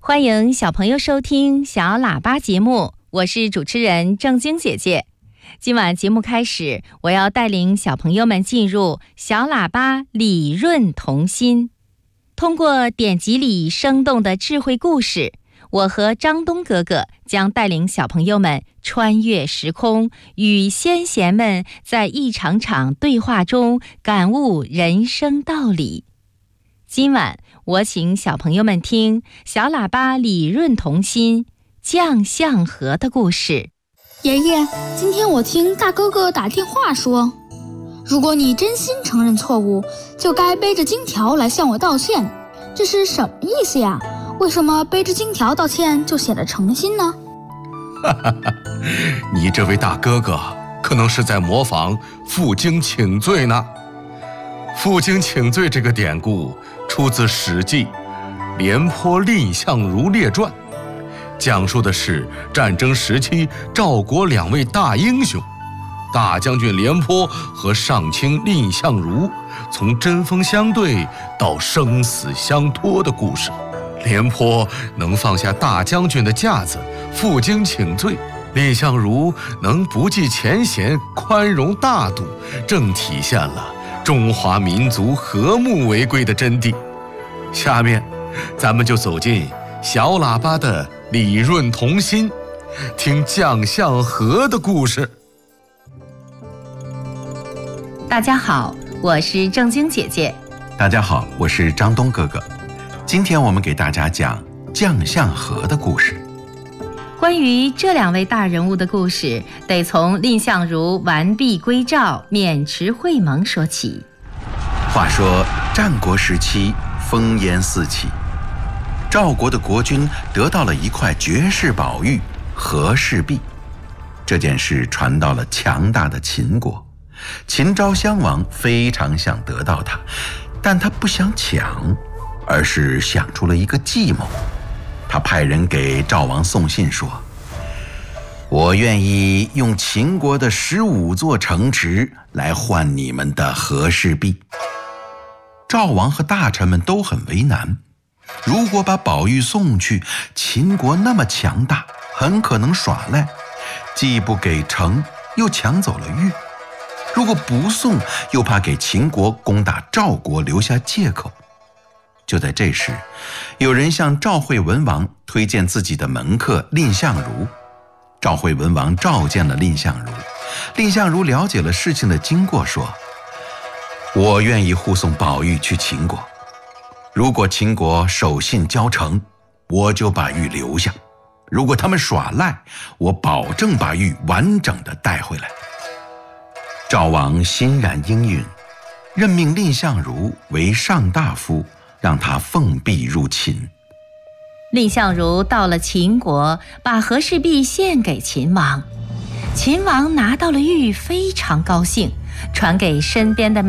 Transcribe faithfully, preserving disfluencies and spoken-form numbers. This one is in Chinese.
欢迎小朋友收听小喇叭节目，我是主持人正晶姐姐。今晚节目开始，我要带领小朋友们进入小喇叭理润童心。通过典籍里生动的智慧故事，我和张东哥哥将带领小朋友们穿越时空，与先贤们在一场场对话中感悟人生道理。今晚我请小朋友们听小喇叭理润童心将相和的故事。 爷爷，今天我听大哥哥打电话说，如果你真心承认错误，就该背着金条来向我道歉。这是什么意思呀？为什么背着金条道歉就显得诚心呢？ 哈哈哈，你这位大哥哥可能是在模仿负荆请罪呢。负荆请罪这个典故出自《史记·廉颇蔺相如列传》，讲述的是战争时期赵国两位大英雄，大将军廉颇和上卿蔺相如从针锋相对到生死相托的故事。廉颇能放下大将军的架子，负荆请罪；蔺相如能不计前嫌，宽容大度，正体现了中华民族和睦为贵的真谛。下面咱们就走进小喇叭的理润童心，听将相和的故事。 大家好，我是正晶姐姐。 大家好，我是张东哥哥。今天我们给大家讲将相和的故事。 关于这两位大人物的故事，得从蔺相如完璧归赵，面持会盟说起。 话说战国时期烽烟四起，赵国的国君得到了一块绝世宝玉和氏璧。这件事传到了强大的秦国，秦昭襄王非常想得到它，但他不想抢，而是想出了一个计谋。他派人给赵王送信说，我愿意用秦国的十五座城池来换你们的和氏璧。赵王和大臣们都很为难，如果把宝玉送去，秦国那么强大，很可能耍赖，既不给城，又抢走了玉；如果不送，又怕给秦国攻打赵国留下借口。就在这时，有人向赵惠文王推荐自己的门客蔺相如。赵惠文王召见了蔺相如，蔺相如了解了事情的经过，说，我愿意护送宝玉去秦国，如果秦国守信交城，我就把玉留下；如果他们耍赖，我保证把玉完整的带回来。赵王欣然应允，任命蔺相如为上大夫，让他奉璧入秦。 蔺相如到了秦国，把和氏璧献给秦王。秦王拿到了玉，非常高兴，传给身边的